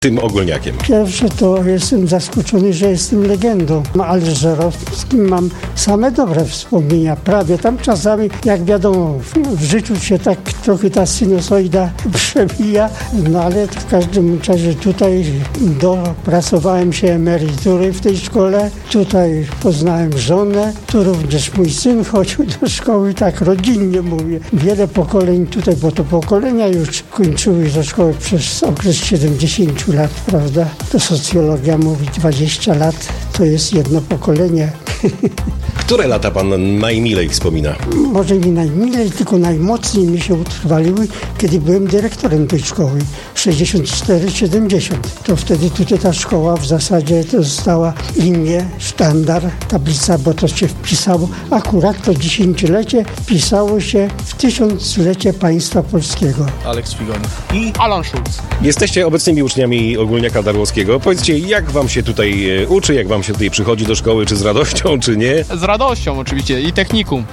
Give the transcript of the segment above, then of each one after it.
tym ogólniakiem? Pierwsze to jestem zaskoczony, że jestem legendą, ale z Żeromskim mam same dobre wspomnienia. Prawie tam czasami, jak wiadomo, w życiu się tak trochę ta sinusoida przebija, no ale w każdym razie tutaj dopracowałem się emerytury w tej szkole. Tutaj poznałem żonę, tu również mój syn chodził do szkoły, tak rodzinnie mówię. Wiele pokoleń tutaj, bo to pokolenia już kończyły ze szkoły przez okres 70 lat, prawda? To socjologia mówi 20 lat, to jest jedno pokolenie. Które lata pan najmilej wspomina? Może nie najmilej, tylko najmocniej mi się utrwaliły, kiedy byłem dyrektorem tej szkoły. 64-70. To wtedy tutaj ta szkoła w zasadzie to została imię, sztandar, tablica, bo to się wpisało. Akurat to dziesięciolecie wpisało się w 1000-lecie państwa polskiego. Aleks Figoń i Alan Schulz. Jesteście obecnymi uczniami ogólniaka darłowskiego. Powiedzcie, jak wam się tutaj uczy, jak wam się tutaj przychodzi do szkoły, czy z radością, czy nie? Z radością oczywiście i technikum.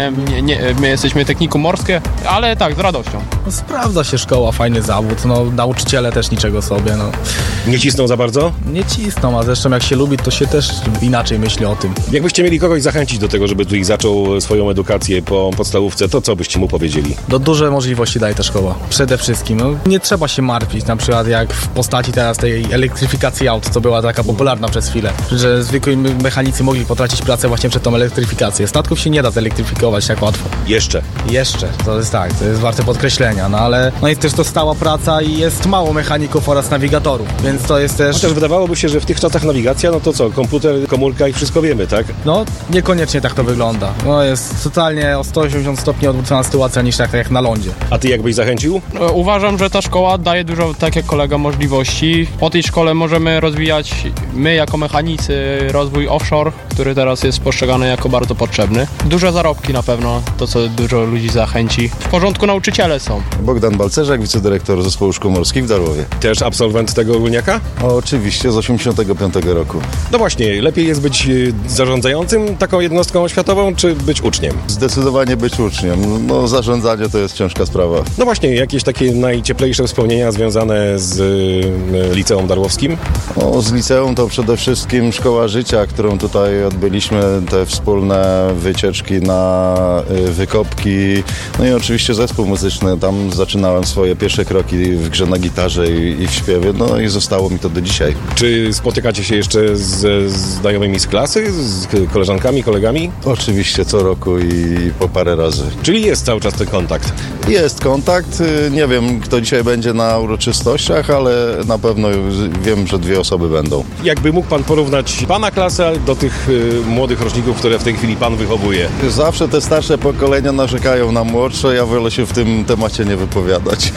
My jesteśmy technikum morskie, ale tak, z radością. No, sprawdza się szkoła, fajny zawód, no nauczyciele też niczego sobie, no. Nie cisną za bardzo? Nie cisną, a zresztą jak się lubi, to się też inaczej myśli o tym. Jakbyście mieli kogoś zachęcić do tego, żeby tutaj zaczął swoją edukację po podstawówce, to co byście mu powiedzieli? Duże możliwości daje ta szkoła. Przede wszystkim, no, nie trzeba się martwić, na przykład jak w postaci teraz tej elektryfikacji aut, co była taka popularna przez chwilę, że zwykli mechanicy mogli potracić pracę właśnie przed tą elektryfikację. Statków się nie da zelektryfikować tak łatwo. Jeszcze, to jest tak, to jest warte podkreślenia, no ale no jest też to stała praca i jest mało mechaników oraz nawigatorów, więc to jest też... Chociaż wydawałoby się, że w tych czasach nawigacja, no to co, komputer, komórka i wszystko wiemy, tak? No, niekoniecznie tak to wygląda. No jest totalnie o 180 stopni odwrócona sytuacja niż tak jak na lądzie. A ty jak byś zachęcił? Uważam, że ta szkoła daje dużo, tak jak kolega, możliwości. Po tej szkole możemy rozwijać, my jako mechanicy, rozwój offshore, który teraz jest postrzegany jako bardzo potrzebny. Duże zarobki na pewno, to co dużo ludzi zachęci. W porządku nauczyciele są. Bogdan Balcerzak, wicedyrektor Zespołu Szkół Morskich w Darłowie. Też absolwent tego ogólniaka? Oczywiście, z 85 roku. No właśnie, lepiej jest być zarządzającym taką jednostką oświatową, czy być uczniem? Zdecydowanie być uczniem. No zarządzanie to jest ciężka sprawa. No właśnie, jakieś takie najcieplejsze wspomnienia związane z liceum darłowskim? No, z liceum to przede wszystkim szkoła życia, którą tutaj odbyliśmy, te wspólne wycieczki na wykopki, no i oczywiście zespół muzyczny. Tam zaczynałem swoje pierwsze kroki w grze na gitarze i w śpiewie, no i zostało mi to do dzisiaj. Czy spotykacie się jeszcze z znajomymi z klasy, z koleżankami, kolegami? Oczywiście co roku i po parę razy. Czyli jest cały czas ten kontakt? Jest kontakt. Nie wiem, kto dzisiaj będzie na uroczystościach, ale na pewno wiem, że 2 osoby będą. Jakby mógł pan porównać pana klasę do tych młodych roczników, które w tej chwili pan wychowuje? Zawsze te starsze pokolenia narzekają na młodsze, ja wolę się w tym temacie nie wypowiadać.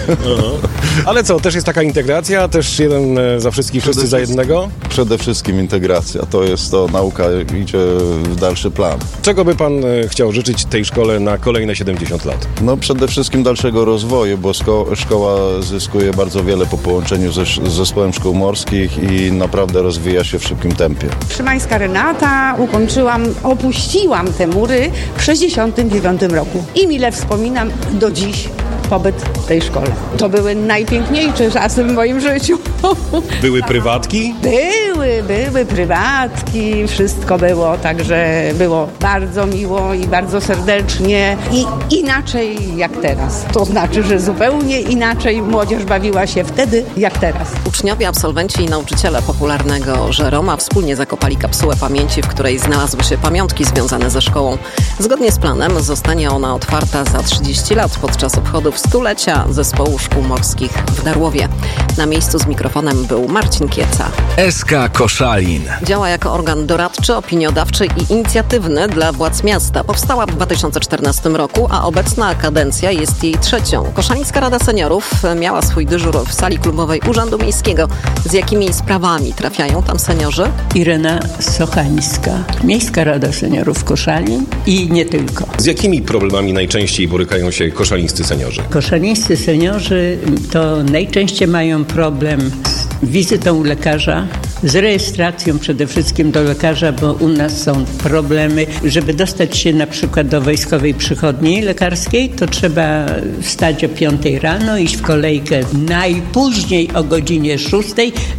Ale co, też jest taka integracja? Też jeden za wszystkich, wszyscy za jednego? Przede wszystkim integracja. To jest to, nauka idzie w dalszy plan. Czego by pan chciał życzyć tej szkole na kolejne 70 lat? No przede wszystkim dalszego rozwoju, bo szkoła zyskuje bardzo wiele po połączeniu z Zespołem Szkół Morskich i naprawdę rozwija się w szybkim tempie. Szymańska Renata, opuściłam te mury w 69 roku i mile wspominam do dziś pobyt w tej szkole. To były najpiękniejsze czasy w moim życiu. Były prywatki? Były prywatki, wszystko było, także było bardzo miło i bardzo serdecznie i inaczej jak teraz. To znaczy, że zupełnie inaczej młodzież bawiła się wtedy jak teraz. Uczniowie, absolwenci i nauczyciele popularnego Żeroma wspólnie zakopali kapsułę pamięci, w której znalazły się pamiątki związane ze szkołą. Zgodnie z planem zostanie ona otwarta za 30 lat podczas obchodów 100-lecia Zespołu Szkół Morskich w Darłowie. Na miejscu z mikrofonem był Marcin Kieca. SK Koszalin. Działa jako organ doradczy, opiniodawczy i inicjatywny dla władz miasta. Powstała w 2014 roku, a obecna kadencja jest jej 3. Koszalińska Rada Seniorów miała swój dyżur w sali klubowej Urzędu Miejskiego. Z jakimi sprawami trafiają tam seniorzy? Irena Sochańska, Miejska Rada Seniorów Koszalin i nie tylko. Z jakimi problemami najczęściej borykają się koszalińscy seniorzy? Koszalińscy seniorzy to najczęściej mają problem z wizytą u lekarza, z rejestracją przede wszystkim do lekarza, bo u nas są problemy. Żeby dostać się na przykład do wojskowej przychodni lekarskiej, to trzeba wstać o 5 rano, iść w kolejkę najpóźniej o godzinie 6,